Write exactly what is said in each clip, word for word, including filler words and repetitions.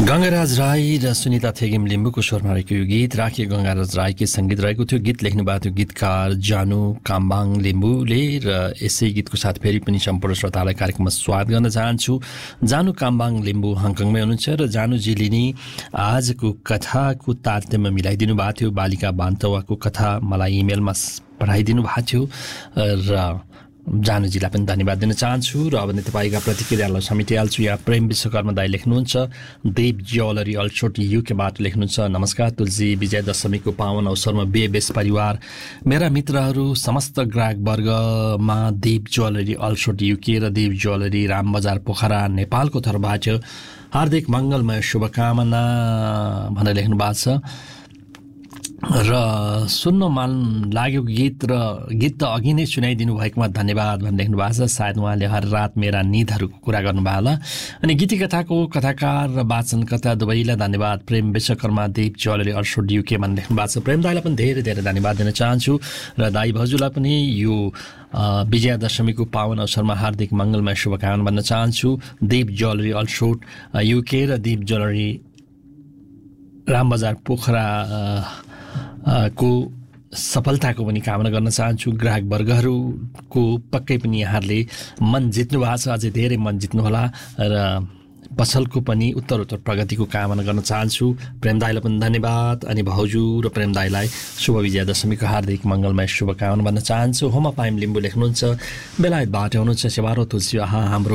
गंगाराज राई र सुनिता थेगिम लिम्बुको स्वरमा रहेको यो गीत राखी गंगाराज राईकै सङ्गीत रहेको थियो। गीत लेख्नुभएको थियो गीतकार जानु काम्बाङ लिम्बुले र यसै गीतको साथ फेरि पनि सम्पूर्ण श्रोतालाई कार्यक्रममा स्वागत गर्न चाहन्छु। जानु काम्बाङ लिम्बु हङकङमै हुनुहुन्छ र जानुजीले नि आजको कथाको तारतम्य मिलाइदिनु भएको थियो। बालिका बान्तवाको कथा मलाई इमेलमा पठाइदिनु भएको थियो र जानुजीलाई पनि धन्यवाद दिन चाहन्छु। र अब नै तपाईँका प्रतिक्रियालाई समेटिहाल्छु। यहाँ प्रेम विश्वकर्मा दाई लेख्नुहुन्छ, देव ज्वेलरी अल्सोट युकेबाट लेख्नुहुन्छ, नमस्कार तुलसी, विजय दशमीको पावन अवसरमा बेबेस परिवार मेरा मित्रहरू समस्त ग्राहक वर्गमा देव ज्वेलरी अल्सोट युके र देव ज्वेलरी रामबजार पोखरा नेपालको तर्फबाट हार्दिक मङ्गलमय शुभकामना भनेर लेख्नु भएको छ। र सुन्न मन लागेको गीत र गीत त अघि नै सुनाइदिनु भएकोमा धन्यवाद भनेर लेख्नु भएको छ। सायद उहाँले हर रात मेरा निधहरूको कुरा गर्नुभयो होला। अनि गीती कथाको कथाकार र वाचनकर्ता दुवैलाई धन्यवाद। प्रेम विश्वकर्मा देव ज्वेलरी अल्सोट युके भनेर लेख्नु भएको छ। प्रेम दाईलाई पनि धेरै धेरै धन्यवाद दिन चाहन्छु र दाई भाउजूलाई पनि यो विजयादशमीको पावन अवसरमा हार्दिक मङ्गलमय शुभकामना भन्न चाहन्छु। देव ज्वेलरी अल्सोट युके र देव ज्वेलरी रामबजार पोखरा को सफलताको पनि कामना गर्न चाहन्छु। ग्राहक वर्गहरूको पक्कै पनि यहाँहरूले मन जित्नु भएको छ, अझै धेरै मन जित्नुहोला र पसलको पनि उत्तरोत्तर प्रगतिको कामना गर्न चाहन्छु। प्रेम दाईलाई पनि धन्यवाद। अनि भाउजू र प्रेम दाईलाई शुभ विजयादशमीको हार्दिक मङ्गलमय शुभकामना भन्न चाहन्छु। होमा पाइम लिम्बू लेख्नुहुन्छ, बेलायतबाट हुनुहुन्छ, सेवारो तुलसी आहा हाम्रो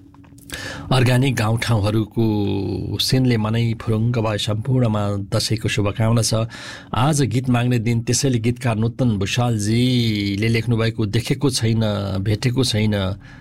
अर्ग्यानिक गाउँठाउँहरूको सिनले मनै फुरुङ्ग भए सम्पूर्णमा दसैँको शुभकामना छ। आज गीत माग्ने दिन, त्यसैले गीतकार नूतन भुषालजीले लेख्नुभएको देखेको छैन भेटेको छैन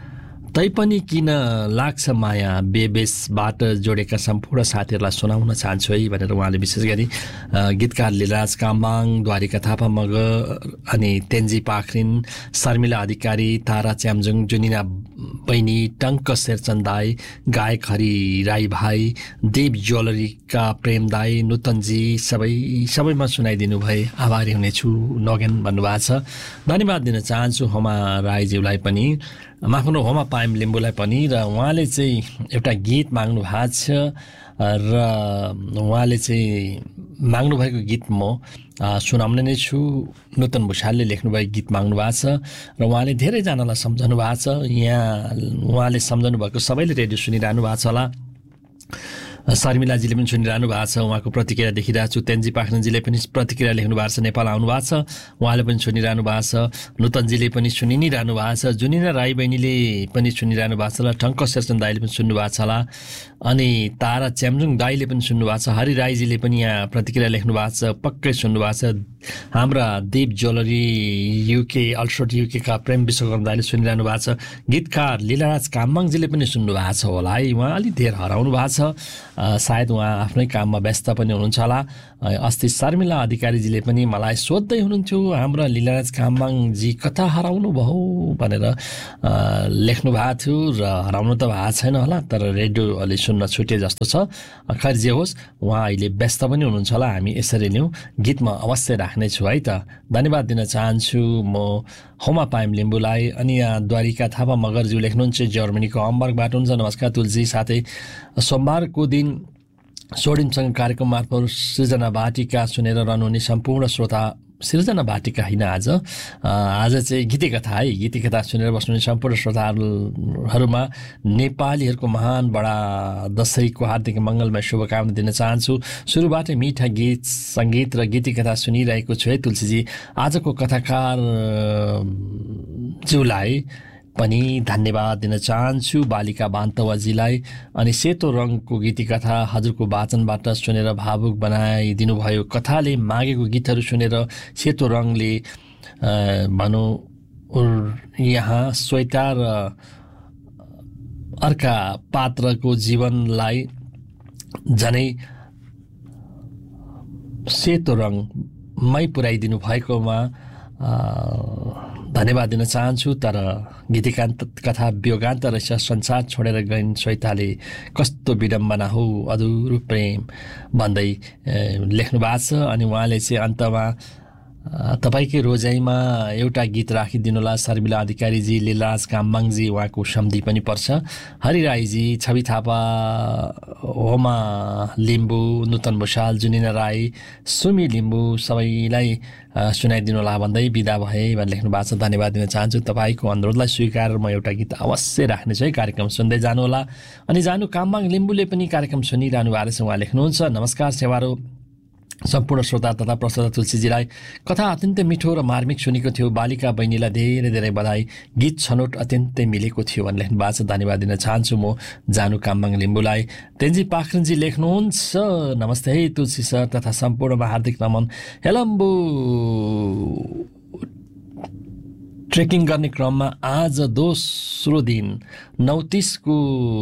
तैपनि किन लाग्छ माया बेबेसबाट जोडेका सम्पूर्ण साथीहरूलाई सुनाउन चाहन्छु है भनेर उहाँले विशेष गरी गीतकार लीलाराज काम्बाङ, द्वारिका थापा मगर अनि तेन्जी पाखरिन, शर्मिला अधिकारी, तारा च्याम्जुङ, जुनिना बहिनी, टङ्क शेरचन्द दाई, गायक हरि राई भाइ, देव ज्वेलरीका प्रेम दाई, नूतनजी सबै सबैमा सुनाइदिनु भए आभारी हुनेछु नगेन भन्नुभएको छ। धन्यवाद दिन चाहन्छु होमा राईज्यूलाई पनि, माफुनो होमा पाइम लिम्बूलाई पनि। र उहाँले चाहिँ एउटा गीत माग्नु भएको छ र उहाँले चाहिँ माग्नुभएको गीत म सुनाउने नै छु। नूतन भुषालले लेख्नुभएको गीत माग्नु भएको छ र उहाँले धेरैजनालाई सम्झाउनु भएको छ। यहाँ उहाँले सम्झाउनु भएको सबैले रेडियो सुनिरहनु भएको छ होला। शर्मिलाजीले पनि सुनिरहनु भएको छ, उहाँको प्रतिक्रिया देखिरहेको छु। तेन्जी पाखरिनजीले पनि प्रतिक्रिया लेख्नु भएको छ, नेपाल आउनु भएको छ, उहाँले पनि सुनिरहनु भएको छ। नूतनजीले पनि सुनि नै रहनु भएको छ। जुनिना राई बहिनीले पनि सुनिरहनु भएको छ होला। टङ्क शेरचन्द दाईले पनि सुन्नु भएको छ होला। अनि तारा च्याम्जुङ दाईले पनि सुन्नु भएको छ। हरि राईजीले पनि यहाँ प्रतिक्रिया लेख्नु भएको छ, पक्कै सुन्नु भएको छ। हाम्रा देव ज्वेलरी युके अल्सोट युकेका प्रेम विश्वकर्मा दाईले सुनिरहनु भएको छ। गीतकार लीलाराज काम्बाङजीले पनि सुन्नु भएको छ होला है। उहाँ अलिक धेर हराउनु भएको छ, सायद उहाँ आफ्नै काममा व्यस्त पनि हुनुहुन्छ होला। अस्ति शर्मिला अधिकारीजीले पनि मलाई सोध्दै हुनुहुन्थ्यो, हाम्रा लीलाराज काम्बाङजी कता हराउनु भयो भनेर लेख्नु भएको थियो र हराउनु त भएको छैन होला, तर रेडियो अलि सुन्न छुटे जस्तो छ। खैर जे होस्, उहाँ अहिले व्यस्त पनि हुनुहुन्छ होला। हामी यसरी नै गीतमा अवश्य राख्नेछु है त। धन्यवाद दिन चाहन्छु म होमा पाइम लिम्बूलाई। अनि यहाँ द्वारिका थापा मगरज्यू लेख्नुहुन्छ, जर्मनीको हम्बर्गबाट हुन्छ, नमस्कार तुलसी, साथै सोमबारको दिन सोडिमसँग कार्यक्रम मार्फत सृजना भाटिका सुनेर रहनुहुने सम्पूर्ण श्रोता, सृजना भाटिका होइन आज आज चाहिँ गीती कथा है, गीती कथा सुनेर बस्नुहुने सम्पूर्ण श्रोताहरूमा नेपालीहरूको महान बडा दसैँको हार्दिक मङ्गलमय शुभकामना दिन चाहन्छु। सुरुबाटै मिठा गीत सङ्गीत र गीती कथा सुनिरहेको छु है तुलसीजी। आजको कथाकार ज्यूलाई पनि धन्यवाद दिन चाहन्छु, बालिका बान्तवाजीलाई। अनि सेतो रङको गीती कथा हजुरको वाचनबाट सुनेर भावुक बनाइदिनु भयो। कथाले मागेको गीतहरू सुनेर सेतो रङले भनौँ यहाँ श्वेता र अर्का पात्रको जीवनलाई झनै सेतो रङमै पुर्याइदिनु भएकोमा धन्यवाद दिन चाहन्छु। तर गीतिकान्त कथा वियोगान्त रहेछ, संसार छोडेर गइन् श्वेताले, कस्तो विडम्बना हो अधुरो प्रेम भन्दै लेख्नु भएको छ। अनि उहाँले चाहिँ अन्तमा तपाईँकै रोजाइमा एउटा गीत राखिदिनुहोला शर्मिला अधिकारीजी, लीलराज कामबाङजी उहाँको सम्धि पनि पर्छ, हरि राईजी, छवि थापा, होमा लिम्बू, नूतन भुषाल, जुनिना राई, सुमी लिम्बू सबैलाई सुनाइदिनुहोला भन्दै बिदा भए भनेर लेख्नु भएको छ। धन्यवाद दिन चाहन्छु। तपाईँको अनुरोधलाई स्वीकार म एउटा गीत अवश्य राख्नेछु है। कार्यक्रम सुन्दै जानुहोला। अनि जानु कामबाङ लिम्बूले पनि कार्यक्रम सुनिरहनु भएको छ। उहाँ लेख्नुहुन्छ, नमस्कार सेवारो सम्पूर्ण श्रोता तथा प्रश्रोता तुलसीजीलाई कथा अत्यन्तै मिठो र मार्मिक सुनेको थियो। बालिका बहिनीलाई धेरै धेरै बधाई। गीत छनौट अत्यन्तै मिलेको थियो भनेर लेख्नु भएको छ। धन्यवाद दिन चाहन्छु म जानु कामबाङ लिम्बूलाई। तेन्जी पाखरिनजी लेख्नुहुन्छ, नमस्ते है तुलसी सर तथा सम्पूर्णमा हार्दिक नमन। हेलम्बु ट्रेकिङ गर्ने क्रममा आज दोस्रो दिन नौतिसको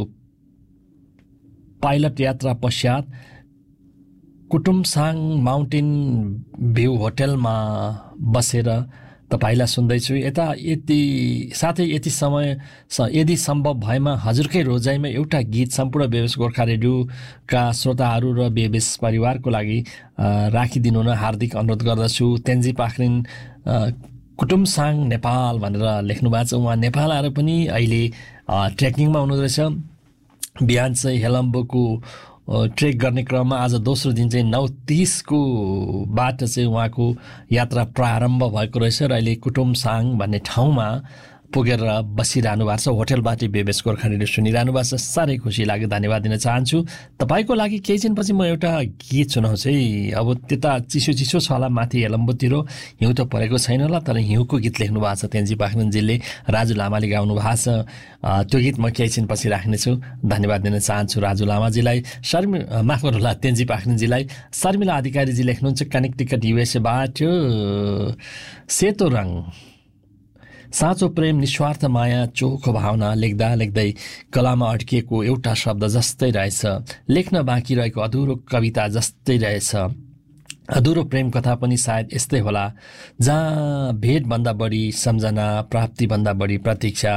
पाइलट यात्रा पश्चात कुटुमसाङ माउन्टेन भ्यू होटलमा बसेर तपाईँलाई सुन्दैछु। यता यति साथै यति समय यदि सम्भव भएमा हजुरकै रोजाइमा एउटा गीत सम्पूर्ण बेबेस गोर्खा रेडियोका श्रोताहरू र बेबेस परिवारको लागि राखिदिनु न हार्दिक अनुरोध गर्दछु। तेन्जी पाखरिन कुटुमसाङ नेपाल भनेर लेख्नु भएको छ। उहाँ नेपाल आएर पनि अहिले ट्रेकिङमा हुनुहुँदो रहेछ। बिहान चाहिँ हेलम्बोको ट्रेक गर्ने क्रममा आज दोस्रो दिन चाहिँ नौ तिसको बाट चाहिँ उहाँको यात्रा प्रारम्भ भएको रहेछ र अहिले कुटुमसाङ भन्ने ठाउँमा पुगेर बसिरहनु भएको छ। होटलबाट बेबेस गोर्खा रेडियो सुनिरहनु भएको छ। साह्रै खुसी लाग्यो। धन्यवाद दिन चाहन्छु। तपाईँको लागि केही दिनपछि म एउटा गीत सुनाउँछु है। अब त्यता चिसो चिसो छ होला माथि हेलम्बोतिर, हिउँ त परेको छैन होला, तर हिउँको गीत लेख्नु भएको छ तेन्जी पाखरिनजीले, राजु लामाले गाउनु भएको छ। त्यो गीत म केही दिनपछि राख्नेछु। धन्यवाद दिन चाहन्छु राजु लामाजीलाई, शर्मि माफ गर्नुहोला तेन्जी पाखरिनजीलाई। शर्मिला अधिकारीजी लेख्नुहुन्छ, कनेक्टिकट युएसएबाट, सेतो रङ साँचो प्रेम निस्वार्थ माया चोखो भावना लेख्दा लेख्दै कलामा अड्किएको एउटा शब्द जस्तै रहेछ, लेख्न बाँकी रहेको अधुरो कविता जस्तै रहेछ। अधुरो प्रेम कथा पनि सायद यस्तै होला, जहाँ भेटभन्दा बढी सम्झना, प्राप्तिभन्दा बढी प्रतीक्षा,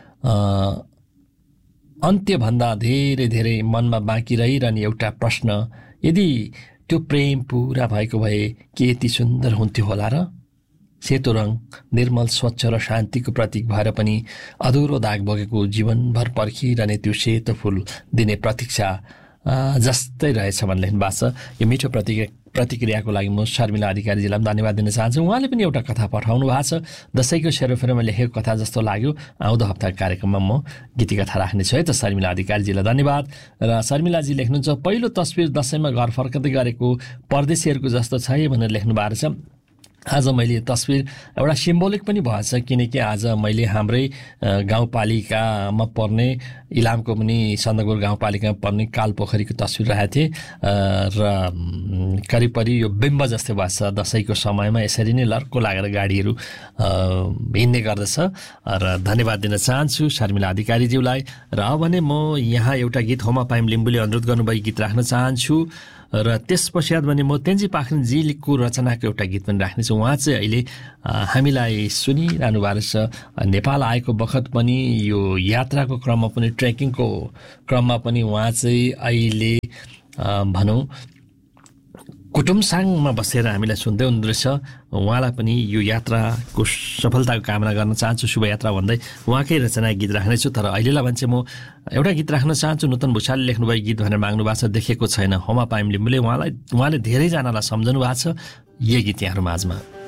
अन्त्यभन्दा धेरै धेरै मनमा बाँकी रहिरहने एउटा प्रश्न, यदि त्यो प्रेम पुरा भएको भए के यति सुन्दर हुन्थ्यो होला र? सेतो रङ निर्मल स्वच्छ र शान्तिको प्रतीक भएर पनि अधुरो दाग बोकेको जीवनभर पर्खिरहने त्यो सेतो फुल दिने प्रतीक्षा जस्तै रहेछ भन्ने लेख्नु भएको छ। यो मिठो प्रतिक्रिया प्रतिक्रियाको लागि म शर्मिला अधिकारीजीलाई पनि धन्यवाद दिन चाहन्छु। उहाँले पनि एउटा कथा पठाउनु भएको छ, दसैँको सेरोफेरोमा लेखेको कथा जस्तो लाग्यो। आउँदो हप्ताको कार्यक्रममा म गीती कथा राख्नेछु है त। शर्मिला अधिकारीजीलाई धन्यवाद। र शर्मिलाजी लेख्नुहुन्छ, पहिलो तस्विर दसैँमा घर फर्कँदै गरेको परदेशीहरूको जस्तो छ है भनेर लेख्नु भएको छ। आज मैले तस्विर एउटा सिम्बोलिक पनि भएछ, किनकि आज मैले हाम्रै गाउँपालिकामा पर्ने इलामको पनि सन्दकपुर गाउँपालिकामा पर्ने कालपोखरीको तस्विर राखेको थिएँ र करिब करिब यो बिम्ब जस्तै भएछ। दसैँको समयमा यसरी नै लर्को लागेर गाडीहरू हिँड्ने गर्दछ। र धन्यवाद दिन चाहन्छु शर्मिला अधिकारीज्यूलाई। र अब भने म यहाँ एउटा गीत होमा पाइम लिम्बूले अनुरोध गर्नुभएको गीत राख्न चाहन्छु। र त्यस पश्चात भने म तेन्जी पाखरिनजीको रचनाको एउटा गीत पनि राख्नेछु। उहाँ चाहिँ अहिले हामीलाई सुनिरहनु भएको छ। नेपाल आएको बखत पनि यो यात्राको क्रममा पनि ट्रेकिङको क्रममा पनि उहाँ चाहिँ अहिले भनौँ कुटुमसाङमा बसेर हामीलाई सुन्दै हुनुहुँदो रहेछ। उहाँलाई पनि यो यात्राको सफलताको कामना गर्न चाहन्छु, शुभयात्रा भन्दै उहाँकै रचना गीत राख्नेछु। तर अहिलेलाई भने चाहिँ म एउटा गीत राख्न चाहन्छु। नूतन भुषालले लेख्नुभएको गीत भनेर माग्नु भएको छ, देखेको छैन, होमा पाइम लिम्बूले। उहाँलाई उहाँले धेरैजनालाई सम्झनु भएको छ। यही गीत यहाँहरू माझमा।